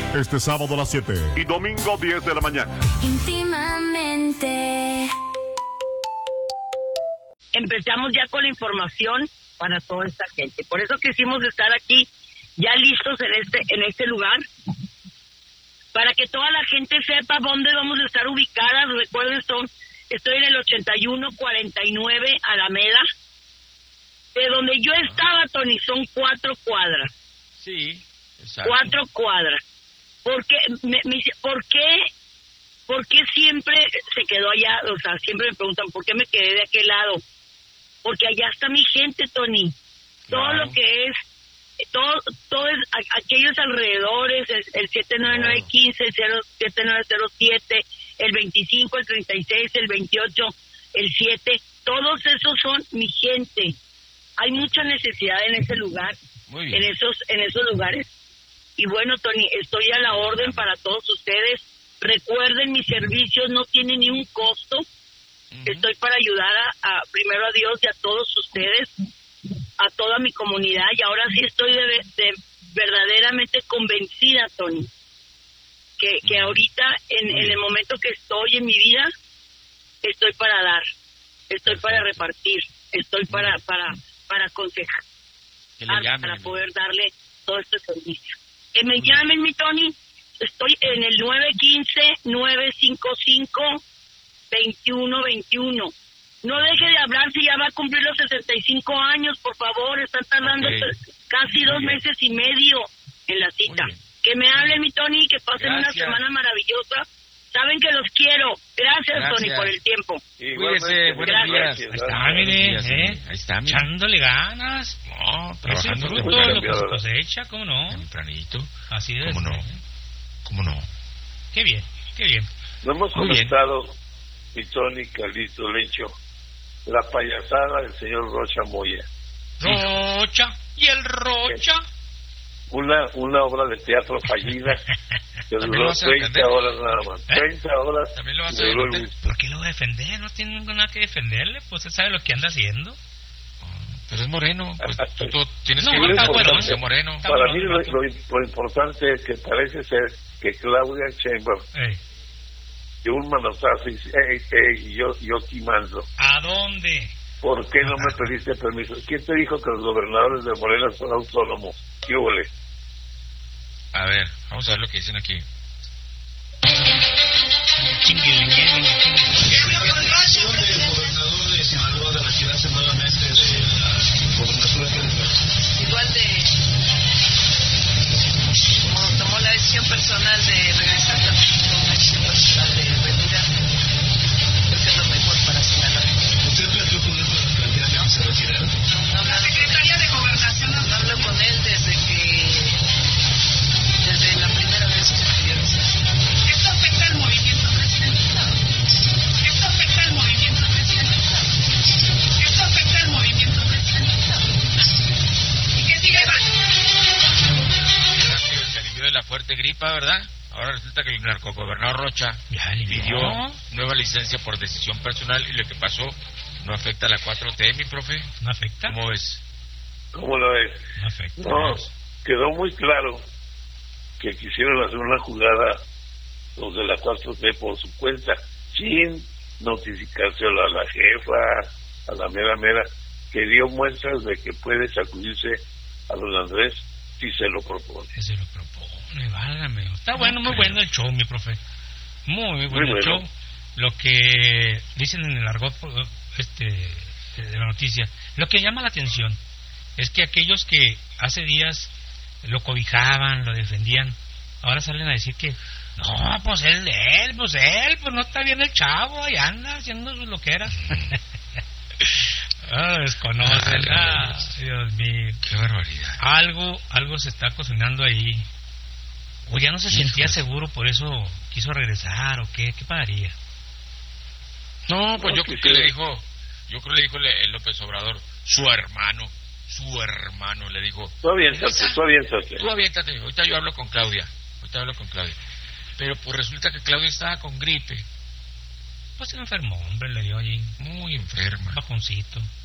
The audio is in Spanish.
Este sábado a las 7 y domingo 10 de la mañana. Íntimamente. Empezamos ya con la información para toda esta gente. Por eso quisimos estar aquí ya listos en este lugar, para que toda la gente sepa dónde vamos a estar ubicadas. Recuerden, estoy en el 8149 Alameda. De donde yo estaba, Tony, son 4 cuadras. Sí, exacto. 4 cuadras. ¿Por qué siempre se quedó allá? O sea, siempre me preguntan, ¿por qué me quedé de aquel lado? Porque allá está mi gente, Tony. Claro. Todo lo que es, todo es aquellos alrededores, el 79915, el 07907, el 25, el 36, el 28, el 7, todos esos son mi gente. Hay mucha necesidad en ese lugar, en esos lugares. Y bueno, Tony, estoy a la orden para todos ustedes. Recuerden, mis servicios no tienen ni un costo. Estoy para ayudar primero a Dios y a todos ustedes, a toda mi comunidad. Y ahora sí estoy de verdaderamente convencida, Tony, que ahorita, en el momento que estoy en mi vida, estoy para dar, estoy para repartir, estoy para aconsejar, para poder darle todo este servicio. Que me llamen, mi Tony. Estoy en el 915-955-2121. No deje de hablar si ya va a cumplir los 65 años, por favor. Están tardando casi 2 meses y medio en la cita. Que me hablen, mi Tony, que pasen una semana maravillosa. Saben que los quiero. Gracias. Tony, por el tiempo. Cuídese, buenos días. Ahí está, mire, Ahí está, mire. Echándole ganas. No, Es el trabajando fruto de lo que se cosecha, ¿cómo no? tempranito. Así es. ¿Cómo no? Qué bien. No hemos comentado, mi Tony, Carlito, Lencho, la payasada del señor Rocha Moya. Rocha, y el Rocha. Una obra de teatro fallida que duró 30 horas nada más. 30 horas. También lo vas a duró defender. ¿Por qué lo va a defender? No tiene nada que defenderle. Pues él sabe lo que anda haciendo. Pero es moreno. Pues tú tienes No, que está ver bueno, es moreno. Para mí lo importante es que parece ser que Claudia Sheinbaum dio un manotazo y dice, yo aquí mando. ¿A dónde? ¿Por qué no me pediste permiso? ¿Quién te dijo que los gobernadores de Morena son autónomos? ¿Qué huele? A ver, vamos a ver lo que dicen aquí. Igual como tomó la decisión personal de regresar, también tomó la decisión personal de retirar. Creo que es lo mejor para Sinaloa. ¿Usted planteó con él para plantear que se retirara? No, la Secretaría de Gobernación no habló con él desde la primera vez que pidió licencia. ¿Esto afecta al movimiento presidencial? ¿Esto afecta al movimiento presidencial? ¿Esto afecta al movimiento presidencial? ¿Y qué sigue? Se alivió de la fuerte gripa, ¿verdad? Ahora resulta que el narcogobernador Rocha pidió nueva licencia por decisión personal y lo que pasó no afecta a la 4T, mi profe. ¿No afecta? ¿Cómo ves? ¿Cómo lo ves? No afecta. No, quedó muy claro que quisieron hacer una jugada los de la 4T por su cuenta, sin notificárselo a la jefa, a la mera, que dio muestras de que puede sacudirse a don Andrés si se lo propone. Se lo propone, válgame. Está bueno, muy bueno el show, mi profe. Muy bueno el show. Lo que dicen en el argot de la noticia, lo que llama la atención es que aquellos que hace días lo cobijaban, lo defendían, ahora salen a decir que no, pues no está bien el chavo, ahí anda haciendo sus loqueras. Desconocen. Dios mío, qué barbaridad. Algo se está cocinando ahí. O ya no se sentía seguro, por eso quiso regresar, o qué pagaría. No, pues yo creo que le dijo el López Obrador, su hermano le dijo. Tú aviéntate. Tú aviéntate, ahorita yo hablo con Claudia. Pero pues resulta que Claudia estaba con gripe. Pues se enfermó, hombre, le dio allí. Muy enferma. Bajoncito.